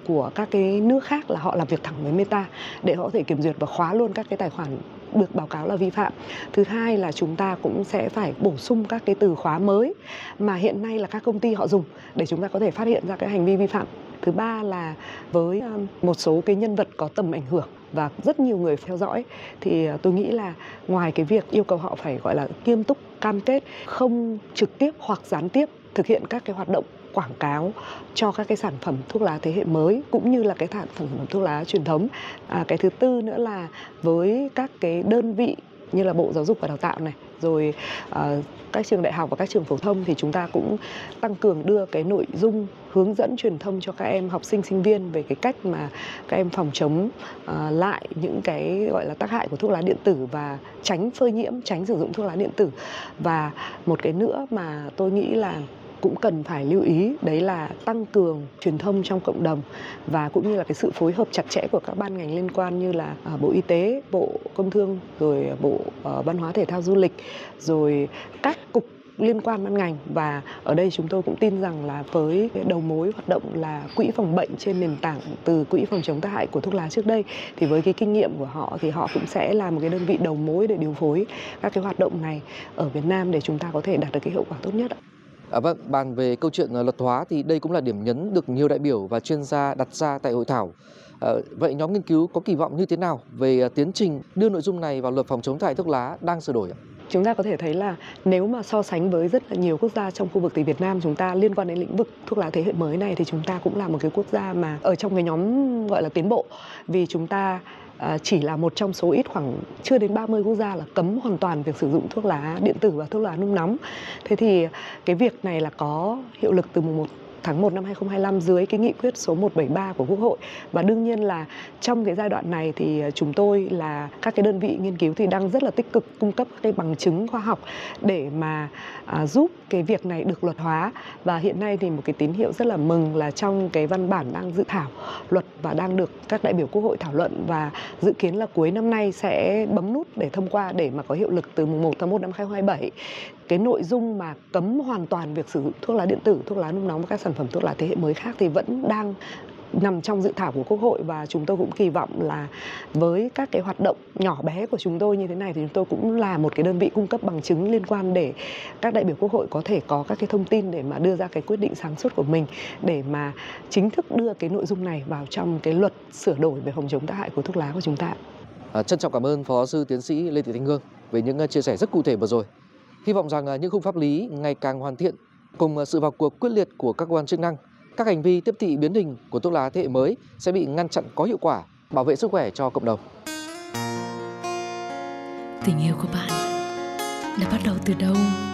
của các cái nước khác là họ làm việc thẳng với Meta để họ có thể kiểm duyệt và khóa luôn các cái tài khoản được báo cáo là vi phạm. Thứ hai là chúng ta cũng sẽ phải bổ sung các cái từ khóa mới mà hiện nay là các công ty họ dùng để chúng ta có thể phát hiện ra cái hành vi vi phạm. Thứ ba là với một số cái nhân vật có tầm ảnh hưởng và rất nhiều người theo dõi thì tôi nghĩ là ngoài cái việc yêu cầu họ phải gọi là nghiêm túc cam kết không trực tiếp hoặc gián tiếp thực hiện các cái hoạt động quảng cáo cho các cái sản phẩm thuốc lá thế hệ mới cũng như là cái sản phẩm thuốc lá truyền thống. Cái thứ tư nữa là với các cái đơn vị như là Bộ Giáo dục và Đào tạo này, rồi các trường đại học và các trường phổ thông thì chúng ta cũng tăng cường đưa cái nội dung hướng dẫn truyền thông cho các em học sinh sinh viên về cái cách mà các em phòng chống lại những cái gọi là tác hại của thuốc lá điện tử và tránh phơi nhiễm, tránh sử dụng thuốc lá điện tử. Và một cái nữa mà tôi nghĩ là cũng cần phải lưu ý đấy là tăng cường truyền thông trong cộng đồng và cũng như là cái sự phối hợp chặt chẽ của các ban ngành liên quan như là Bộ Y tế, Bộ Công Thương, rồi Bộ Văn hóa Thể thao Du lịch, rồi các cục liên quan ban ngành. Và ở đây chúng tôi cũng tin rằng là với cái đầu mối hoạt động là quỹ phòng bệnh trên nền tảng từ quỹ phòng chống tác hại của thuốc lá trước đây thì với cái kinh nghiệm của họ thì họ cũng sẽ là một cái đơn vị đầu mối để điều phối các cái hoạt động này ở Việt Nam để chúng ta có thể đạt được cái hiệu quả tốt nhất ạ. Vâng, bàn về câu chuyện luật hóa thì đây cũng là điểm nhấn được nhiều đại biểu và chuyên gia đặt ra tại hội thảo. Vậy nhóm nghiên cứu có kỳ vọng như thế nào về tiến trình đưa nội dung này vào luật phòng chống tác hại thuốc lá đang sửa đổi ạ? Chúng ta có thể thấy là nếu mà so sánh với rất là nhiều quốc gia trong khu vực thì Việt Nam chúng ta liên quan đến lĩnh vực thuốc lá thế hệ mới này thì chúng ta cũng là một cái quốc gia mà ở trong cái nhóm gọi là tiến bộ, vì chúng ta chỉ là một trong số ít khoảng chưa đến 30 quốc gia là cấm hoàn toàn việc sử dụng thuốc lá điện tử và thuốc lá nung nóng. Thế thì cái việc này là có hiệu lực từ mùng 1 tháng 1 năm 2025 dưới cái nghị quyết số 173 của Quốc hội. Và đương nhiên là trong cái giai đoạn này thì chúng tôi là các cái đơn vị nghiên cứu thì đang rất là tích cực cung cấp cái bằng chứng khoa học để mà giúp cái việc này được luật hóa. Và hiện nay thì một cái tín hiệu rất là mừng là trong cái văn bản đang dự thảo luật và đang được các đại biểu Quốc hội thảo luận và dự kiến là cuối năm nay sẽ bấm nút để thông qua để mà có hiệu lực từ mùng 1 tháng 1 năm 2027. Cái nội dung mà cấm hoàn toàn việc sử dụng thuốc lá điện tử, thuốc lá nung nóng và các sản phẩm thuốc lá thế hệ mới khác thì vẫn đang nằm trong dự thảo của Quốc hội và chúng tôi cũng kỳ vọng là với các cái hoạt động nhỏ bé của chúng tôi như thế này thì chúng tôi cũng là một cái đơn vị cung cấp bằng chứng liên quan để các đại biểu Quốc hội có thể có các cái thông tin để mà đưa ra cái quyết định sáng suốt của mình để mà chính thức đưa cái nội dung này vào trong cái luật sửa đổi về phòng chống tác hại của thuốc lá của chúng ta. Trân trọng cảm ơn Phó giáo sư tiến sĩ Lê Thị Thanh Hương về những chia sẻ rất cụ thể vừa rồi. Hy vọng rằng những khung pháp lý ngày càng hoàn thiện cùng sự vào cuộc quyết liệt của các cơ quan chức năng, các hành vi tiếp thị biến hình của thuốc lá thế hệ mới sẽ bị ngăn chặn có hiệu quả, bảo vệ sức khỏe cho cộng đồng. Tình yêu của bạn đã bắt đầu từ đâu?